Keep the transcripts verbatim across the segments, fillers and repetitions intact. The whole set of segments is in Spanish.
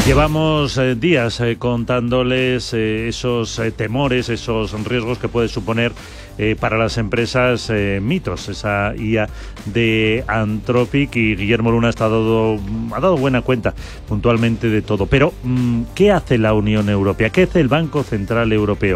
Llevamos eh, días eh, contándoles eh, esos eh, temores, esos riesgos que puede suponer eh, para las empresas eh, Mitos, esa I A de Anthropic, y Guillermo Luna ha, estado, ha dado buena cuenta puntualmente de todo. Pero, ¿qué hace la Unión Europea? ¿Qué hace el Banco Central Europeo?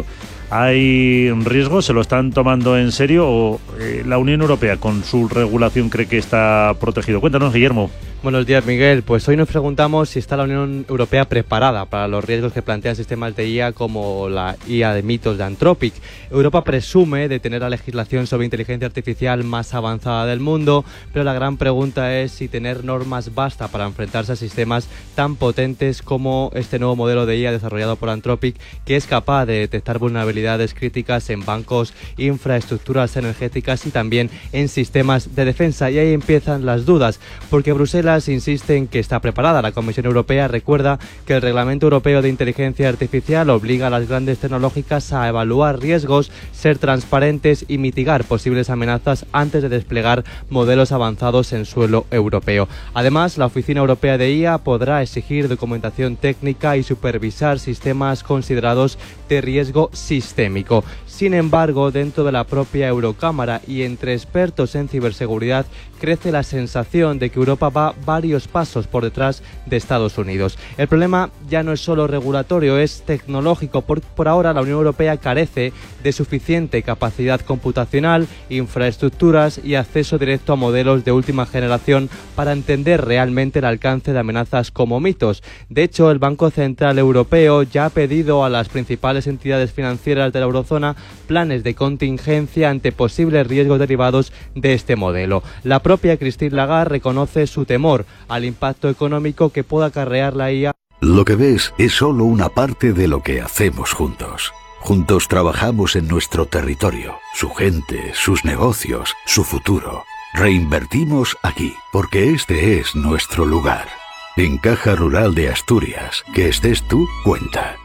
¿Hay riesgos? ¿Se lo están tomando en serio? ¿O eh, la Unión Europea con su regulación cree que está protegido? Cuéntanos, Guillermo. Buenos días, Miguel. Pues hoy nos preguntamos si está la Unión Europea preparada para los riesgos que plantean sistemas de I A como la I A de Mitos de Anthropic. Europa presume de tener la legislación sobre inteligencia artificial más avanzada del mundo, pero la gran pregunta es si tener normas basta para enfrentarse a sistemas tan potentes como este nuevo modelo de I A desarrollado por Anthropic, que es capaz de detectar vulnerabilidades críticas en bancos, infraestructuras energéticas y también en sistemas de defensa. Y ahí empiezan las dudas, porque Bruselas insiste en que está preparada. La Comisión Europea recuerda que el Reglamento Europeo de Inteligencia Artificial obliga a las grandes tecnológicas a evaluar riesgos, ser transparentes y mitigar posibles amenazas antes de desplegar modelos avanzados en suelo europeo. Además, la Oficina Europea de I A podrá exigir documentación técnica y supervisar sistemas considerados de riesgo sistémico. Sin embargo, dentro de la propia Eurocámara y entre expertos en ciberseguridad, crece la sensación de que Europa va varios pasos por detrás de Estados Unidos. El problema ya no es solo regulatorio, es tecnológico. Por, por ahora, la Unión Europea carece de suficiente capacidad computacional, infraestructuras y acceso directo a modelos de última generación para entender realmente el alcance de amenazas como Mitos. De hecho, el Banco Central Europeo ya ha pedido a las principales entidades financieras de la eurozona planes de contingencia ante posibles riesgos derivados de este modelo. La propia Christine Lagarde reconoce su temor al impacto económico que pueda acarrear la I A. Lo que ves es solo una parte de lo que hacemos juntos. Juntos trabajamos en nuestro territorio, su gente, sus negocios, su futuro. Reinvertimos aquí, porque este es nuestro lugar. En Caja Rural de Asturias, que estés tú, cuenta.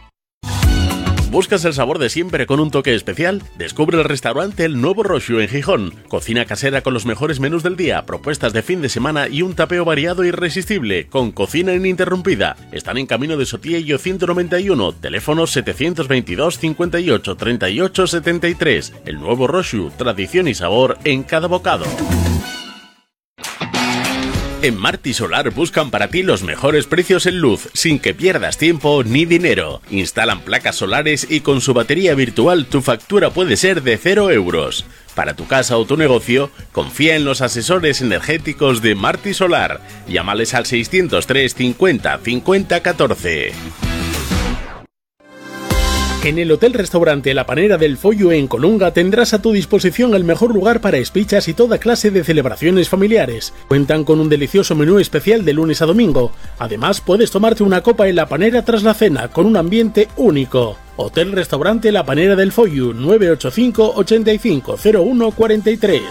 ¿Buscas el sabor de siempre con un toque especial? Descubre el restaurante El Nuevo Roxu en Gijón. Cocina casera con los mejores menús del día, propuestas de fin de semana y un tapeo variado e irresistible, con cocina ininterrumpida. Están en Camino de Sotillo ciento noventa y uno, teléfono setecientos veintidós, cincuenta y ocho, treinta y ocho, setenta y tres. El Nuevo Roxu, tradición y sabor en cada bocado. En Marti Solar buscan para ti los mejores precios en luz, sin que pierdas tiempo ni dinero. Instalan placas solares y con su batería virtual tu factura puede ser de cero euros. Para tu casa o tu negocio, confía en los asesores energéticos de Marti Solar. Llámales al seiscientos tres cincuenta cincuenta catorce. En el Hotel Restaurante La Panera del Follo en Colunga tendrás a tu disposición el mejor lugar para espichas y toda clase de celebraciones familiares. Cuentan con un delicioso menú especial de lunes a domingo. Además, puedes tomarte una copa en La Panera tras la cena, con un ambiente único. Hotel Restaurante La Panera del Follo, nueve ocho cinco, ochenta y cinco, cero uno cuarenta y tres.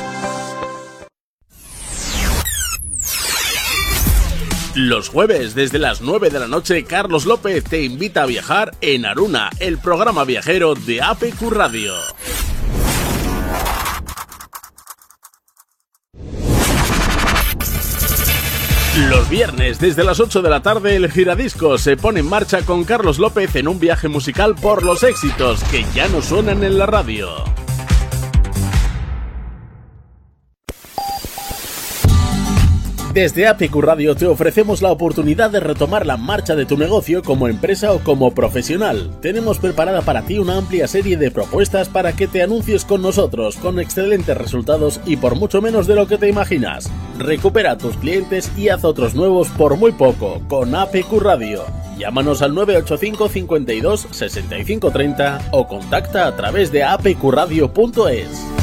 Los jueves, desde las nueve de la noche, Carlos López te invita a viajar en Aruna, el programa viajero de A P Q Radio. Los viernes, desde las ocho de la tarde, el Giradiscos se pone en marcha con Carlos López en un viaje musical por los éxitos que ya no suenan en la radio. Desde A P Q Radio te ofrecemos la oportunidad de retomar la marcha de tu negocio como empresa o como profesional. Tenemos preparada para ti una amplia serie de propuestas para que te anuncies con nosotros, con excelentes resultados y por mucho menos de lo que te imaginas. Recupera a tus clientes y haz otros nuevos por muy poco con A P Q Radio. Llámanos al nueve ocho cinco, cincuenta y dos, sesenta y cinco treinta o contacta a través de a p q radio punto es.